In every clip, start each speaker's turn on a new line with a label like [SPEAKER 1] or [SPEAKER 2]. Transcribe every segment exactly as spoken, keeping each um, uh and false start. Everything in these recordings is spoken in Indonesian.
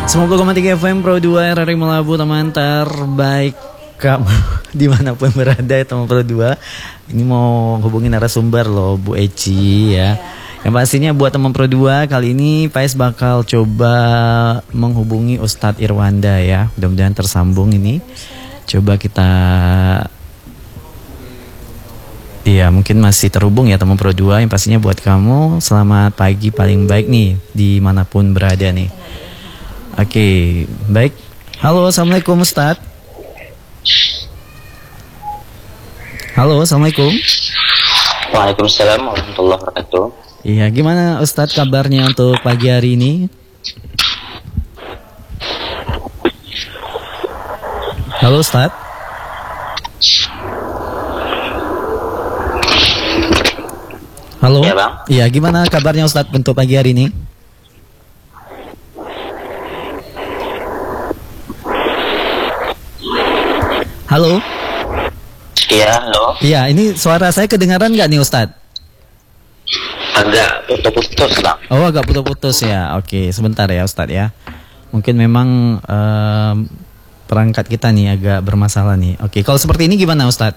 [SPEAKER 1] sembilan puluh koma tiga F M Pro dua R R I Melabu, teman terbaik kamu dimanapun berada ya teman Pro dua. Ini mau hubungin narasumber loh, Bu Eci ya. Yang pastinya buat teman Pro dua, kali ini Pais bakal coba menghubungi Ustadz Irwanda ya. Mudah-mudahan tersambung ini. Coba kita, iya mungkin masih terhubung ya teman Pro dua. Yang pastinya buat kamu, selamat pagi paling baik nih dimanapun berada nih. Oke, baik. Halo, assalamualaikum Ustadz. Halo, assalamualaikum.
[SPEAKER 2] Waalaikumsalam warahmatullahi wabarakatuh.
[SPEAKER 1] Iya, gimana Ustadz kabarnya untuk pagi hari ini? Halo Ustadz. Halo.
[SPEAKER 2] Ya Bang.
[SPEAKER 1] Iya, gimana kabarnya Ustadz untuk pagi hari ini? Halo.
[SPEAKER 2] Iya, halo.
[SPEAKER 1] Iya, ini suara saya kedengaran nggak nih Ustadz?
[SPEAKER 2] Agak putus-putus Bang.
[SPEAKER 1] Oh, agak putus-putus ya. Oke, sebentar ya Ustadz ya. Mungkin memang um, perangkat kita nih agak bermasalah nih. Oke, kalau seperti ini gimana Ustadz?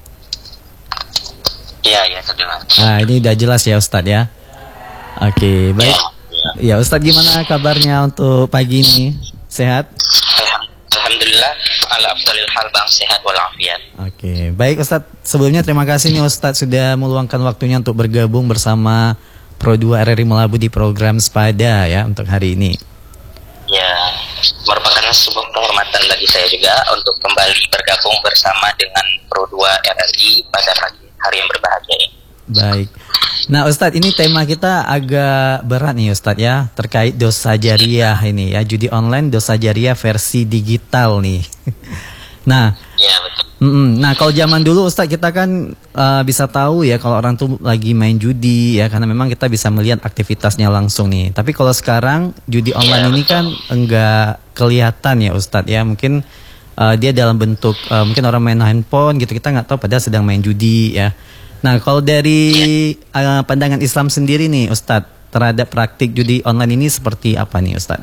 [SPEAKER 2] Iya, iya, terdengar.
[SPEAKER 1] Nah, ini udah jelas ya Ustadz ya. Oke, baik. Ya, Ustadz gimana kabarnya untuk pagi ini? Sehat?
[SPEAKER 2] Alhamdulillah, ala afdalil hal Bang, sehat walafiat.
[SPEAKER 1] Oke, baik Ustadz. Sebelumnya terima kasih nih Ustadz sudah meluangkan waktunya untuk bergabung bersama Pro dua R R I Melabu di program Sepada ya untuk hari ini.
[SPEAKER 2] Ya, merupakan sebuah kehormatan bagi saya juga untuk kembali bergabung bersama dengan Pro dua R R I pada pagi hari yang berbahagia ini.
[SPEAKER 1] Baik. Nah Ustadz, ini tema kita agak berat nih Ustadz ya, terkait dosa jariah ini ya, judi online dosa jariah versi digital nih. Nah,
[SPEAKER 2] ya, betul.
[SPEAKER 1] Mm-mm. Nah kalau zaman dulu Ustadz kita kan uh, bisa tahu ya kalau orang tuh lagi main judi ya, karena memang kita bisa melihat aktivitasnya langsung nih. Tapi kalau sekarang judi online
[SPEAKER 2] ya,
[SPEAKER 1] ini
[SPEAKER 2] betul.
[SPEAKER 1] kan enggak kelihatan ya Ustadz ya, mungkin uh, dia dalam bentuk uh, mungkin orang main handphone gitu, kita nggak tahu padahal sedang main judi ya. Nah kalau dari uh, pandangan Islam sendiri nih Ustadz terhadap praktik judi online ini seperti apa nih Ustadz?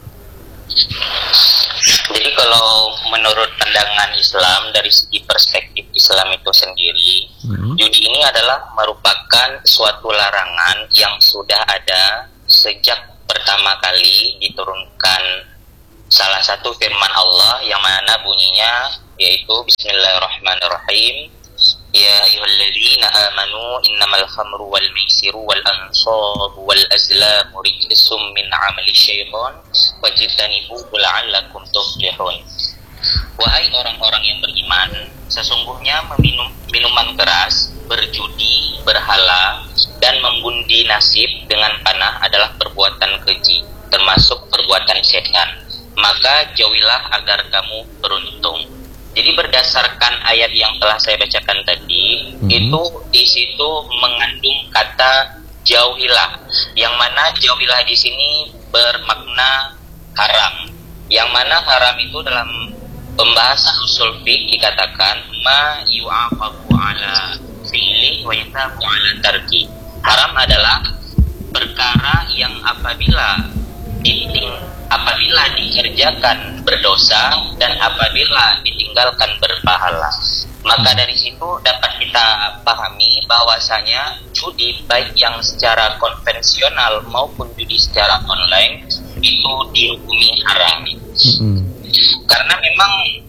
[SPEAKER 2] Jadi kalau menurut pandangan Islam dari segi perspektif Islam itu sendiri, hmm. judi ini adalah merupakan suatu larangan yang sudah ada sejak pertama kali diturunkan salah satu firman Allah yang mana bunyinya yaitu Bismillahirrahmanirrahim. Ya ayyuhalladzina amanu innamal khamru wal maisiru wal ansabu wal azlamu rijsum min amali syaitan wajtanibuhu la'allakum tuflihun. Wahai orang-orang yang beriman, sesungguhnya meminum minuman keras, berjudi, berhala, dan mengundi nasib dengan panah adalah perbuatan keji, termasuk perbuatan setan. Maka jauhilah agar kamu beruntung. Jadi berdasarkan ayat yang telah saya bacakan tadi, mm-hmm. itu di situ mengandung kata jauhilah, yang mana jauhilah di sini bermakna haram. Yang mana haram itu dalam pembahasan usul fiqh dikatakan ma yu'aqabu ala fi'li wa yatabu ala tarki. Haram adalah perkara yang apabila diting apabila dikerjakan berdosa dan apabila ditinggalkan berpahala. Maka dari situ dapat kita pahami bahwasanya judi baik yang secara konvensional maupun judi secara online itu dihukumi haram. Mm-hmm. Karena memang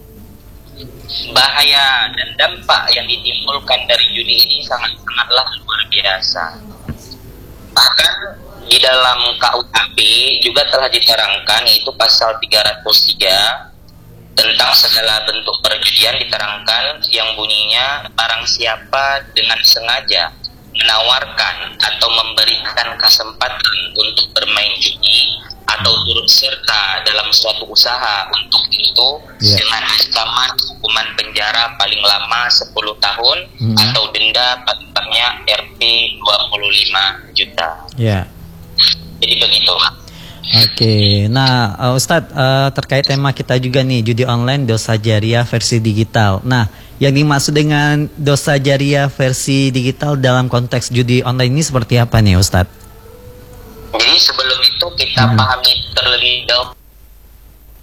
[SPEAKER 2] bahaya dan dampak yang ditimbulkan dari judi ini sangat-sangatlah luar biasa. Bahkan di dalam K U H P juga telah diterangkan, yaitu pasal tiga ratus tiga tentang segala bentuk perjudian diterangkan yang bunyinya barang siapa dengan sengaja menawarkan atau memberikan kesempatan untuk bermain judi atau turut serta dalam suatu usaha untuk itu, yeah. dengan ancaman hukuman penjara paling lama sepuluh tahun mm-hmm. atau denda paling R P dua puluh lima juta.
[SPEAKER 1] Ya. Yeah.
[SPEAKER 2] Jadi begitu.
[SPEAKER 1] Oke, nah uh, Ustadz uh, terkait tema kita juga nih, judi online dosa jariah versi digital. Nah, yang dimaksud dengan dosa jariah versi digital dalam konteks judi online ini seperti apa nih Ustadz?
[SPEAKER 2] Jadi sebelum itu kita hmm. pahami terlebih dahulu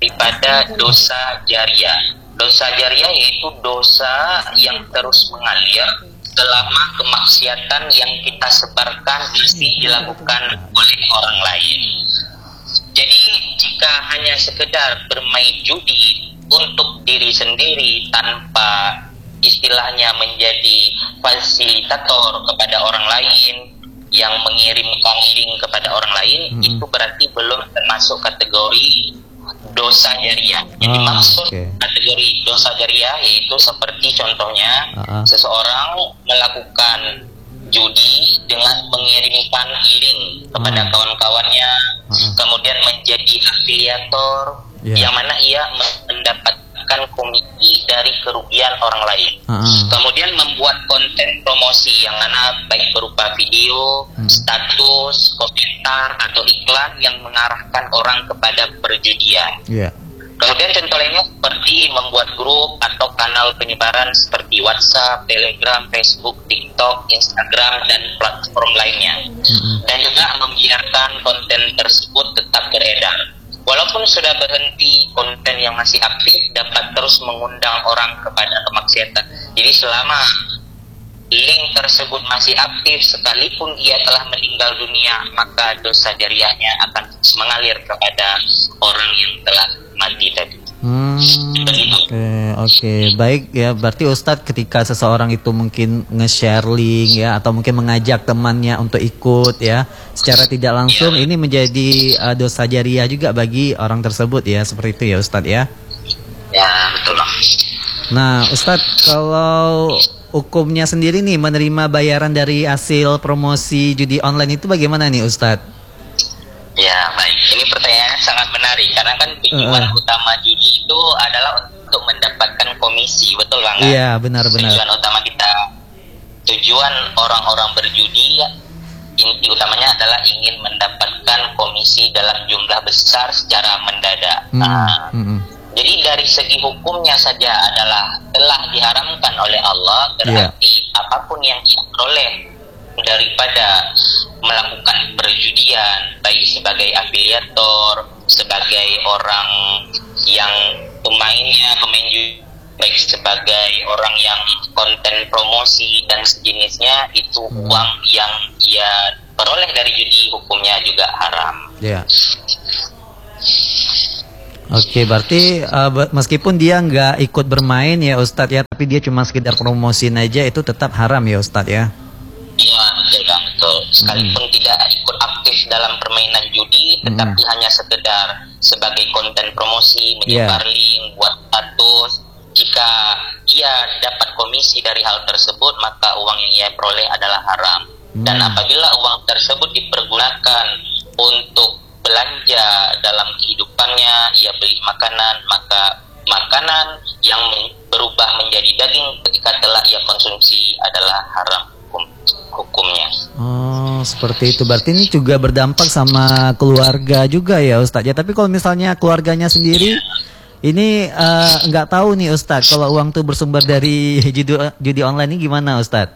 [SPEAKER 2] daripada dosa jariah. Dosa jariah yaitu dosa yang terus mengalir selama kemaksiatan yang kita sebarkan masih dilakukan oleh orang lain. Jadi jika hanya sekedar bermain judi untuk diri sendiri tanpa istilahnya menjadi fasilitator kepada orang lain yang mengirimkan link kepada orang lain, mm-hmm. itu berarti belum termasuk kategori dosa jariah. Jadi oh, maksud okay. kategori dosa jariah yaitu seperti contohnya uh-huh. seseorang melakukan judi dengan mengirimkan link kepada uh-huh. kawan-kawannya, uh-huh. kemudian menjadi afiliator yeah. yang mana ia mendapatkan komisi dari kerugian orang lain. Uh-huh. Kemudian membuat konten promosi yang mana baik berupa video, uh-huh. status, komentar atau iklan yang mengarahkan orang kepada perjudian. Yeah. Kemudian contoh lainnya seperti membuat grup atau kanal penyebaran seperti WhatsApp, Telegram, Facebook, TikTok, Instagram, dan platform lainnya. Uh-huh. Dan juga membiarkan konten tersebut tetap beredar. Walaupun sudah berhenti, konten yang masih aktif dapat terus mengundang orang kepada kemaksiatan. Jadi selama link tersebut masih aktif, sekalipun ia telah meninggal dunia, maka dosa jariahnya akan mengalir kepada orang yang telah mati tadi. Hmm,
[SPEAKER 1] Oke, okay, okay. Baik ya. Berarti Ustadz ketika seseorang itu mungkin nge-share link ya, atau mungkin mengajak temannya untuk ikut ya, secara tidak langsung ya. Ini menjadi uh, dosa jariah juga bagi orang tersebut ya, seperti itu ya Ustadz ya.
[SPEAKER 2] Ya betul.
[SPEAKER 1] Nah Ustadz, kalau hukumnya sendiri nih menerima bayaran dari hasil promosi judi online itu bagaimana nih Ustadz?
[SPEAKER 2] Ya baik, ini pertanyaan sangat menarik karena kan tujuan uh. utama judi itu adalah untuk mendapatkan komisi, betul banget?
[SPEAKER 1] Iya benar-benar.
[SPEAKER 2] Tujuan utama kita, tujuan orang-orang berjudi inti utamanya adalah ingin mendapatkan komisi dalam jumlah besar secara mendadak. Hmm. Nah, hmm. Jadi dari segi hukumnya saja adalah telah diharamkan oleh Allah, berarti yeah. apapun yang ia peroleh daripada melakukan perjudian, baik sebagai afiliator, sebagai orang yang pemainnya, pemain judi, baik sebagai orang yang konten promosi dan sejenisnya, itu hmm. uang yang ia peroleh dari judi hukumnya juga haram.
[SPEAKER 1] Ya. Yeah. Oke, okay, berarti uh, meskipun dia nggak ikut bermain ya Ustadz ya, tapi dia cuma sekedar promosiin aja, itu tetap haram ya Ustadz ya?
[SPEAKER 2] Iya betul kan, betul. Sekalipun hmm. tidak ikut aktif dalam permainan judi, tetapi hmm. hanya sekedar sebagai konten promosi, menyebar yeah. link, buat status. Jika ia dapat komisi dari hal tersebut, maka uang yang ia peroleh adalah haram. Hmm. Dan apabila uang tersebut dipergunakan untuk belanja dalam kehidupannya, ia beli makanan, maka makanan yang berubah menjadi daging ketika telah ia konsumsi adalah haram hukum, hukumnya.
[SPEAKER 1] Oh, seperti itu. Berarti ini juga berdampak sama keluarga juga ya Ustadz ya. Tapi kalau misalnya keluarganya sendiri, ya. ini nggak uh, tahu nih Ustadz, kalau uang tuh bersumber dari judi, judi online ini gimana Ustadz?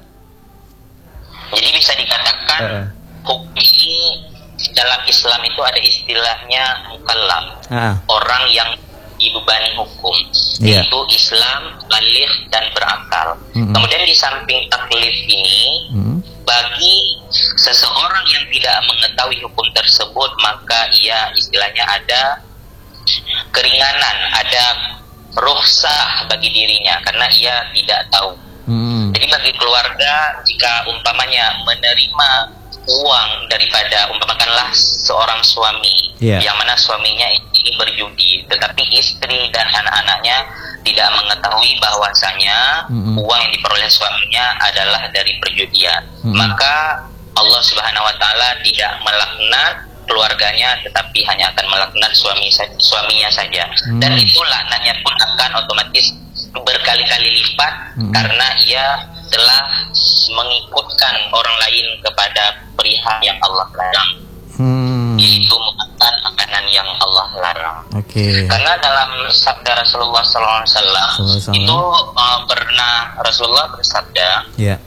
[SPEAKER 2] Jadi bisa dikatakan uh. hukum ini dalam Islam itu ada istilahnya mukallaf, uh. orang yang dibebani hukum, yeah. yaitu Islam, baligh dan berakal. Mm-hmm. Kemudian di samping taklif ini, mm-hmm. bagi seseorang yang tidak mengetahui hukum tersebut, maka ia istilahnya ada keringanan, ada rukhsah bagi dirinya karena ia tidak tahu. Mm-hmm. Jadi bagi keluarga, jika umpamanya menerima uang daripada umpamakanlah seorang suami yeah. yang mana suaminya ini berjudi, tetapi istri dan anak-anaknya tidak mengetahui bahwasanya mm-hmm. uang yang diperoleh suaminya adalah dari perjudian, mm-hmm. maka Allah Subhanahu Wa Taala tidak melaknat keluarganya, tetapi hanya akan melaknat suami suaminya saja, mm-hmm. dan itu laknatnya pun akan otomatis berkali-kali lipat mm-hmm. karena ia telah mengikutkan orang lain kepada perihal yang Allah larang, hmm. yaitu memakan makanan yang Allah larang.
[SPEAKER 1] Okay.
[SPEAKER 2] Karena dalam sabda Rasulullah Sallallahu Alaihi Wasallam itu uh, pernah Rasulullah bersabda, yeah.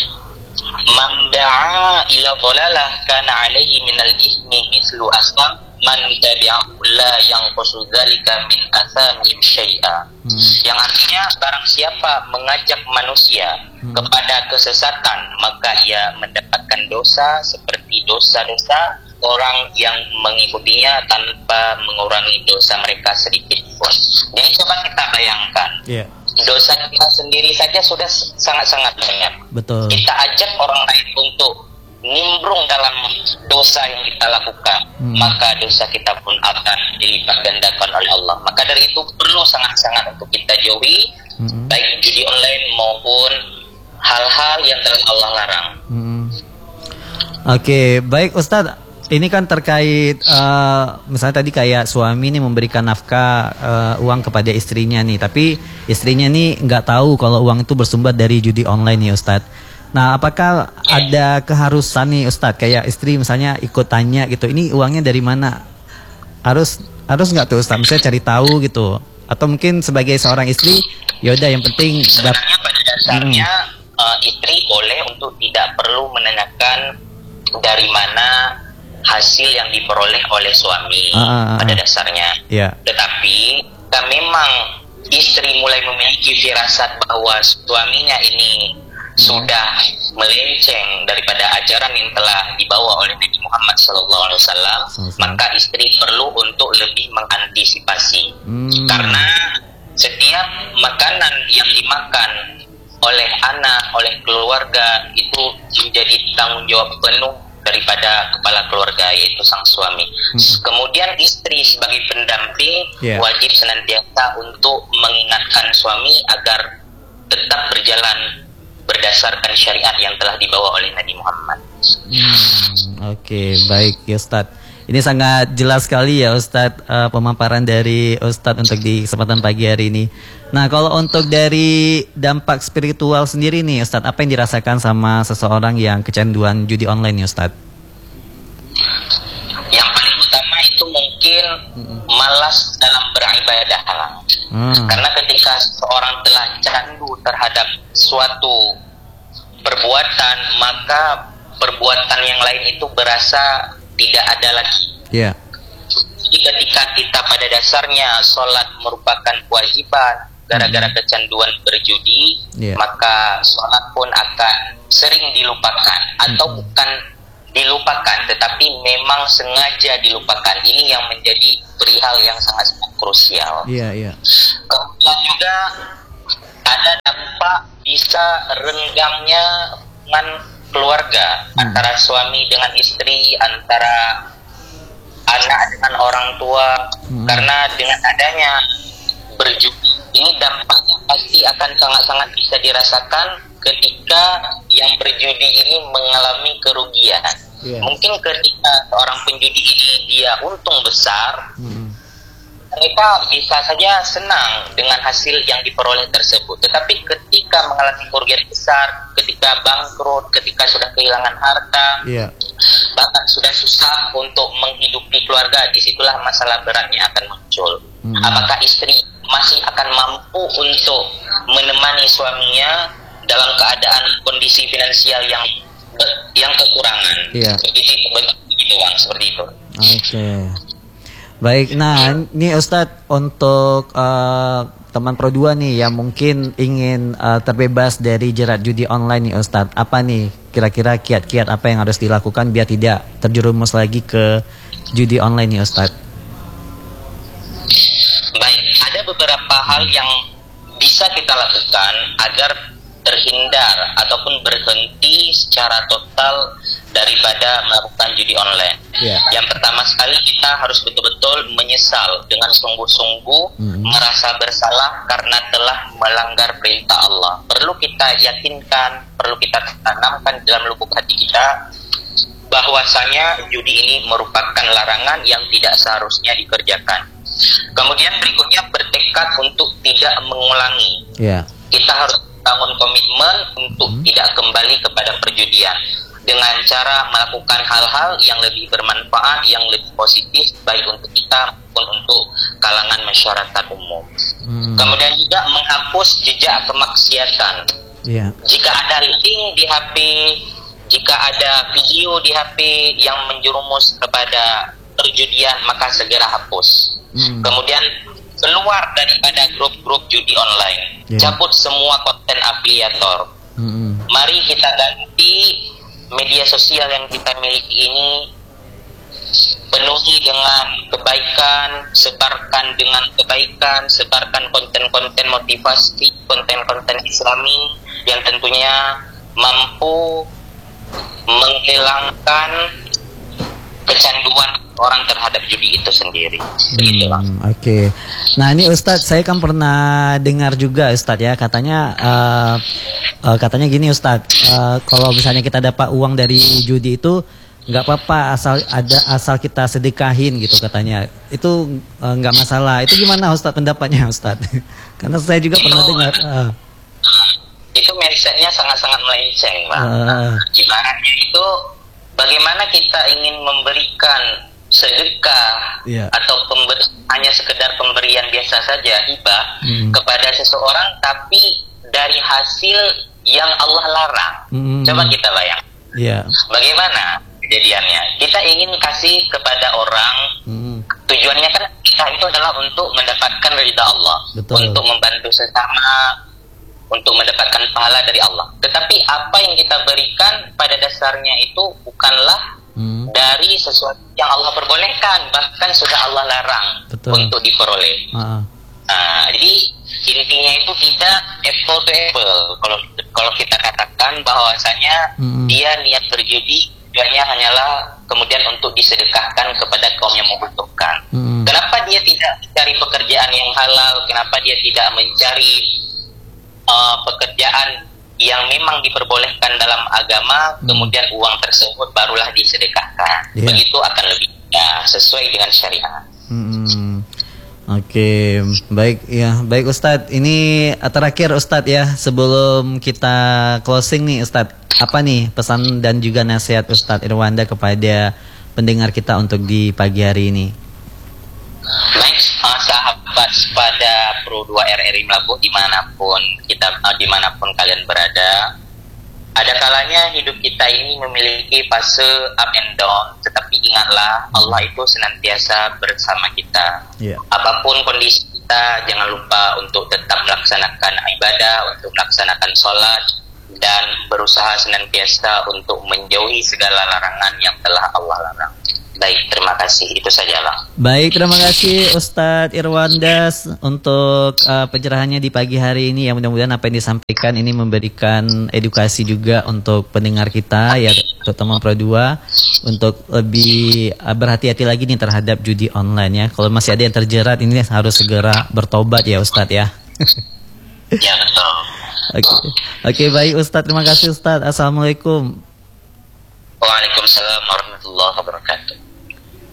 [SPEAKER 2] "Man da'a ila dhalalah kana alaihi minal ithmi mithlu aslam man tabi'ahu la yanqusu dzalika min athamihim syai'a. Hmm. Yang artinya barang siapa mengajak manusia hmm. kepada kesesatan, maka ia mendapatkan dosa seperti dosa-dosa orang yang mengikutinya tanpa mengurangi dosa mereka sedikit pun. Jadi coba kita bayangkan, yeah. dosa kita sendiri saja sudah sangat-sangat banyak.
[SPEAKER 1] Betul.
[SPEAKER 2] Kita ajak orang lain untuk nimbrung dalam dosa yang kita lakukan, hmm. maka dosa kita pun akan dilipat gandakan oleh Allah. Maka dari itu perlu sangat-sangat untuk kita jauhi, hmm. baik judi online maupun hal-hal yang telah Allah larang.
[SPEAKER 1] Hmm. Oke, okay, baik Ustadz. Ini kan terkait uh, misalnya tadi kayak suami nih memberikan nafkah uh, uang kepada istrinya nih, tapi istrinya nih nggak tahu kalau uang itu bersumber dari judi online nih Ustadz. Nah, apakah ada keharusan nih Ustadz, kayak istri misalnya ikut tanya gitu, ini uangnya dari mana? Harus harus nggak tuh Ustadz, misalnya cari tahu gitu? Atau mungkin sebagai seorang istri, yaudah yang penting
[SPEAKER 2] sebenarnya pada dasarnya hmm. uh, istri boleh untuk tidak perlu menanyakan dari mana hasil yang diperoleh oleh suami ah, ah, ah. pada dasarnya. Yeah. Tetapi jika memang istri mulai memiliki firasat bahwa suaminya ini sudah melenceng daripada ajaran yang telah dibawa oleh Nabi Muhammad shallallahu alaihi wasallam, maka istri perlu untuk lebih mengantisipasi. Hmm. Karena setiap makanan yang dimakan oleh anak, oleh keluarga itu menjadi tanggung jawab penuh daripada kepala keluarga, yaitu sang suami. Hmm. Kemudian istri sebagai pendamping yeah. wajib senantiasa untuk mengingatkan suami agar tetap berjalan berdasarkan syariat yang telah dibawa oleh Nabi Muhammad.
[SPEAKER 1] Hmm, Oke, okay, baik ya Ustadz. Ini sangat jelas sekali ya Ustadz, uh, pemaparan dari Ustadz untuk di kesempatan pagi hari ini. Nah, kalau untuk dari dampak spiritual sendiri nih Ustadz, apa yang dirasakan sama seseorang yang kecanduan judi online nih Ustadz?
[SPEAKER 2] Yang paling utama itu mungkin malas dalam beribadah. Hmm. Karena ketika seorang telah candu terhadap suatu perbuatan, maka perbuatan yang lain itu berasa tidak ada lagi. Yeah. Jadi ketika kita pada dasarnya sholat merupakan kewajiban, gara-gara hmm. kecanduan berjudi, yeah. maka sholat pun akan sering dilupakan, atau hmm. bukan dilupakan, tetapi memang sengaja dilupakan. Ini yang menjadi perihal yang sangat-sangat krusial.
[SPEAKER 1] Iya, iya.
[SPEAKER 2] Kemudian juga ada dampak bisa renggangnya hubungan keluarga hmm. antara suami dengan istri, antara anak dengan orang tua, hmm. karena dengan adanya berjudi ini dampaknya pasti akan sangat-sangat bisa dirasakan ketika yang berjudi ini mengalami kerugian. Yeah. Mungkin ketika seorang penjudi ini dia untung besar, hmm. mereka bisa saja senang dengan hasil yang diperoleh tersebut. Tetapi ketika mengalami kerugian besar, ketika bangkrut, ketika sudah kehilangan harta, yeah. bahkan sudah susah untuk menghidupi keluarga, disitulah masalah beratnya akan muncul. Hmm. Apakah istri masih akan mampu untuk menemani suaminya dalam keadaan kondisi finansial yang yang kekurangan? Iya. Begitu, begitu uang seperti itu.
[SPEAKER 1] Oke. Okay. Baik, nah ini Ustadz untuk uh, teman Pro dua nih yang mungkin ingin uh, terbebas dari jerat judi online nih Ustadz, apa nih kira-kira kiat-kiat apa yang harus dilakukan biar tidak terjerumus lagi ke judi online nih Ustadz?
[SPEAKER 2] Baik, ada beberapa hal yang bisa kita lakukan agar terhindar ataupun berhenti secara total daripada melakukan judi online. Yeah. Yang pertama sekali kita harus betul-betul menyesal dengan sungguh-sungguh, mm-hmm. merasa bersalah karena telah melanggar perintah Allah. Perlu kita yakinkan, perlu kita tanamkan dalam lubuk hati kita bahwasanya judi ini merupakan larangan yang tidak seharusnya dikerjakan. Kemudian berikutnya bertekad untuk tidak mengulangi. Yeah. Kita harus bangun komitmen untuk hmm. tidak kembali kepada perjudian dengan cara melakukan hal-hal yang lebih bermanfaat, yang lebih positif baik untuk kita maupun untuk kalangan masyarakat umum. Hmm. Kemudian juga menghapus jejak kemaksiatan. Yeah. Jika ada link di H P, jika ada video di H P yang menjerumus kepada perjudian maka segera hapus. Hmm. Kemudian keluar daripada grup-grup judi online, yeah. cabut semua konten afiliator. Hmm. Mari kita ganti media sosial yang kita miliki ini, penuhi dengan kebaikan, sebarkan dengan kebaikan, sebarkan konten-konten motivasi, konten-konten Islami yang tentunya mampu menghilangkan kecanduan orang terhadap judi itu sendiri.
[SPEAKER 1] Hmm, Oke. Okay. Nah ini Ustadz, saya kan pernah dengar juga Ustadz ya, katanya uh, uh, katanya gini Ustadz, uh, kalau misalnya kita dapat uang dari judi itu nggak apa-apa asal ada asal kita sedekahin gitu katanya. Itu uh, nggak masalah. Itu gimana Ustadz pendapatnya Ustadz? Karena saya juga pernah dengar. Uh.
[SPEAKER 2] Itu mindsetnya sangat-sangat melenceng, Pak.
[SPEAKER 1] Uh.
[SPEAKER 2] Ibaratnya itu bagaimana kita ingin memberikan sedekah yeah. atau pember, hanya sekedar pemberian biasa saja, hibah mm. kepada seseorang, tapi dari hasil yang Allah larang. Mm. Coba kita bayang.
[SPEAKER 1] Yeah.
[SPEAKER 2] Bagaimana kejadiannya? Kita ingin kasih kepada orang, mm. tujuannya kan kita itu adalah untuk mendapatkan ridha Allah, betul. Untuk membantu sesama, untuk mendapatkan pahala dari Allah. Tetapi apa yang kita berikan pada dasarnya itu bukanlah hmm. dari sesuatu yang Allah perbolehkan, bahkan sudah Allah larang. Betul. Untuk diperoleh. Uh-huh. Nah, jadi intinya itu tidak apple to apple. Kalau kalau kita katakan bahwasanya hmm. dia niat berjudi, tujuannya hanyalah kemudian untuk disedekahkan kepada kaum yang membutuhkan. Hmm. Kenapa dia tidak mencari pekerjaan yang halal? Kenapa dia tidak mencari uh, pekerjaan yang memang diperbolehkan dalam agama, hmm. kemudian uang tersebut barulah disedekahkan. Yeah. Begitu akan lebih ya, sesuai dengan syariat.
[SPEAKER 1] Hmm. Oke, okay. baik ya, baik Ustadz. Ini terakhir Ustadz ya, sebelum kita closing nih Ustadz, apa nih pesan dan juga nasihat Ustadz Irwanda kepada pendengar kita untuk di pagi hari ini?
[SPEAKER 2] Baik, uh, sahabat pada Pro dua R R I Melabuh dimanapun kita, uh, dimanapun kalian berada, ada kalanya hidup kita ini memiliki fase up and down, tetapi ingatlah Allah itu senantiasa bersama kita. Yeah. Apapun kondisi kita, jangan lupa untuk tetap melaksanakan ibadah, untuk melaksanakan sholat, dan berusaha senantiasa untuk menjauhi segala larangan yang telah Allah larang. Baik, terima kasih. Itu sajalah.
[SPEAKER 1] Baik, terima kasih Ustadz Irwanda untuk uh, pencerahannya di pagi hari ini. Ya, mudah-mudahan apa yang disampaikan ini memberikan edukasi juga untuk pendengar kita, ya, terutama Pro dua, untuk lebih uh, berhati-hati lagi nih terhadap judi online ya. Kalau masih ada yang terjerat, ini harus segera bertobat ya Ustadz ya.
[SPEAKER 2] Ya, betul.
[SPEAKER 1] Oke, okay. okay, baik Ustadz. Terima kasih Ustadz. Assalamualaikum.
[SPEAKER 2] Waalaikumsalam warahmatullahi wabarakatuh.